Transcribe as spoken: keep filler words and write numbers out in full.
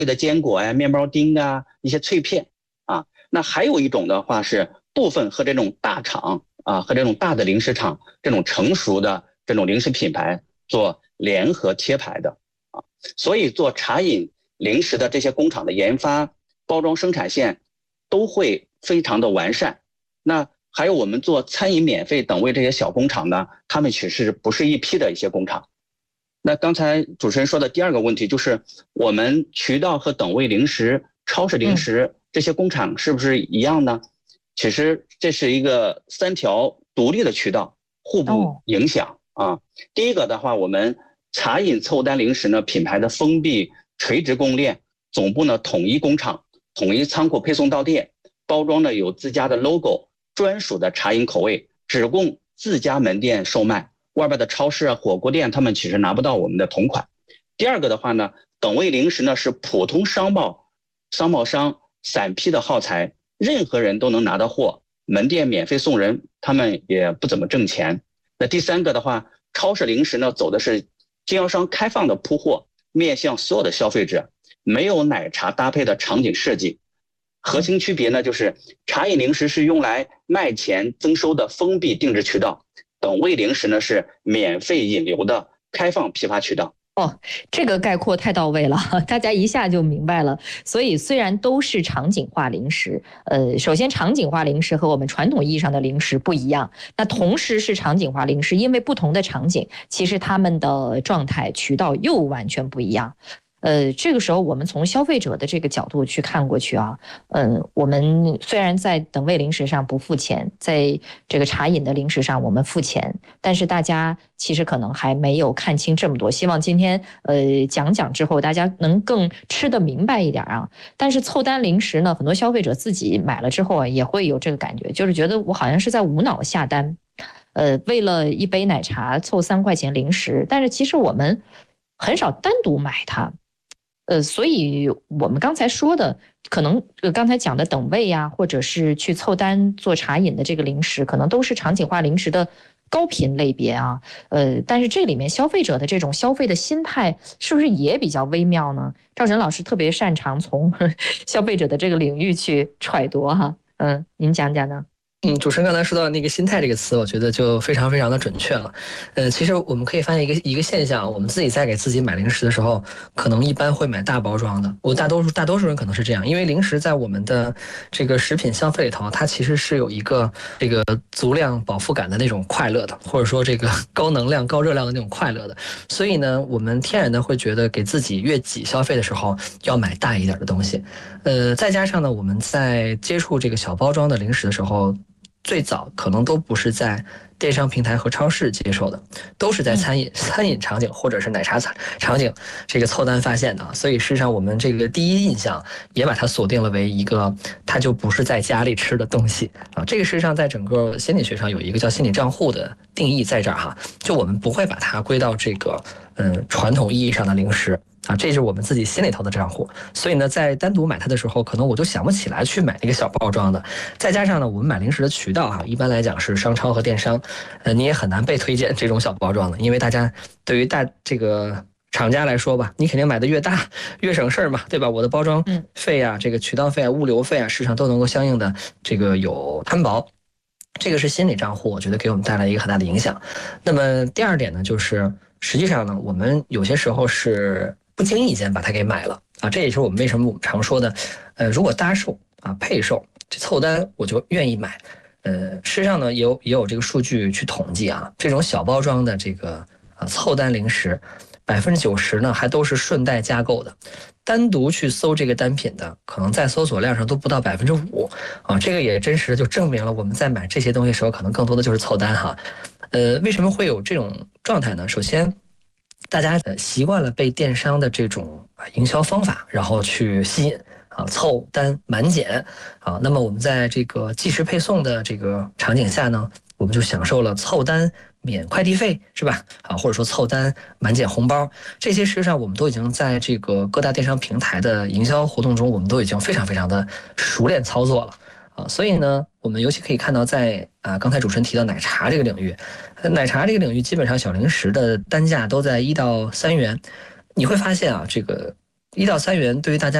的坚果呀、面包丁啊、一些脆片啊。那还有一种的话是部分和这种大厂啊和这种大的零食厂这种成熟的这种零食品牌做联合贴牌的啊。所以做茶饮零食的这些工厂的研发、包装生产线都会非常的完善。那还有我们做餐饮免费等位这些小工厂呢，他们其实不是一批的一些工厂。那刚才主持人说的第二个问题就是我们渠道和等位零食、超市零食这些工厂是不是一样呢？其实这是一个三条独立的渠道，互不影响啊。第一个的话，我们茶饮凑单零食呢，品牌的封闭垂直供应链，总部呢统一工厂、统一仓库配送到店，包装呢有自家的 logo。专属的茶饮口味只供自家门店售卖，外边的超市啊、火锅店他们其实拿不到我们的同款。第二个的话呢，等位零食呢是普通商贸商贸商散批的耗材，任何人都能拿到货，门店免费送人，他们也不怎么挣钱。那第三个的话，超市零食呢走的是经销商开放的铺货，面向所有的消费者，没有奶茶搭配的场景设计。核心区别呢，就是茶饮零食是用来卖钱增收的封闭定制渠道，等位零食呢是免费引流的开放批发渠道。 哦，这个概括太到位了，大家一下就明白了。所以虽然都是场景化零食，呃，首先场景化零食和我们传统意义上的零食不一样，那同时是场景化零食，因为不同的场景，其实他们的状态渠道又完全不一样。呃，这个时候我们从消费者的这个角度去看过去啊，嗯，我们虽然在等位零食上不付钱，在这个茶饮的零食上我们付钱，但是大家其实可能还没有看清这么多。希望今天呃讲讲之后，大家能更吃得明白一点啊。但是凑单零食呢，很多消费者自己买了之后啊，也会有这个感觉，就是觉得我好像是在无脑下单，呃，为了一杯奶茶凑三块钱零食，但是其实我们很少单独买它。呃，所以我们刚才说的，可能呃刚才讲的等位呀、啊，或者是去凑单做茶饮的这个零食，可能都是场景化零食的高频类别啊。呃，但是这里面消费者的这种消费的心态，是不是也比较微妙呢？赵晨老师特别擅长从消费者的这个领域去揣度哈。嗯，您讲讲呢？ 嗯，主持人刚才说到那个心态这个词，我觉得就非常非常的准确了。呃，其实我们可以发现一个一个现象，我们自己在给自己买零食的时候，可能一般会买大包装的。我大多数大多数人可能是这样，因为零食在我们的这个食品消费里头，它其实是有一个这个足量饱腹感的那种快乐的，或者说这个高能量高热量的那种快乐的。所以呢，我们天然的会觉得给自己越挤消费的时候要买大一点的东西。呃，再加上呢，我们在接触这个小包装的零食的时候，最早可能都不是在电商平台和超市接受的，都是在餐饮、嗯、餐饮场景或者是奶茶场景这个凑单发现的。所以事实上我们这个第一印象也把它锁定了为一个它就不是在家里吃的东西啊。这个事实上在整个心理学上有一个叫心理账户的定义在这儿哈，就我们不会把它归到这个嗯传统意义上的零食。啊，这是我们自己心里头的账户，所以呢，在单独买它的时候，可能我就想不起来去买那个小包装的。再加上呢，我们买零食的渠道哈，一般来讲是商超和电商，呃，你也很难被推荐这种小包装的，因为大家对于大这个厂家来说吧，你肯定买的越大越省事儿嘛，对吧？我的包装费啊，这个渠道费啊、物流费啊，市场都能够相应的这个有摊薄。这个是心理账户，我觉得给我们带来一个很大的影响。那么第二点呢，就是实际上呢，我们有些时候是不经意间把它给买了啊，这也是我们为什么我们常说的，呃，如果搭售啊、配售这凑单，我就愿意买。呃，事实上呢，也有也有这个数据去统计啊，这种小包装的这个啊凑单零食，百分之九十呢还都是顺带加购的，单独去搜这个单品的，可能在搜索量上都不到百分之五啊，这个也真实的就证明了我们在买这些东西的时候，可能更多的就是凑单哈。呃，为什么会有这种状态呢？首先，大家习惯了被电商的这种营销方法，然后去吸引啊，凑单满减啊。那么我们在这个即时配送的这个场景下呢，我们就享受了凑单免快递费，是吧？啊，或者说凑单满减红包，这些实际上我们都已经在这个各大电商平台的营销活动中，我们都已经非常非常的熟练操作了。啊，所以呢，我们尤其可以看到在，在啊刚才主持人提到奶茶这个领域，奶茶这个领域基本上小零食的单价都在一到三元，你会发现啊，这个一到三元对于大家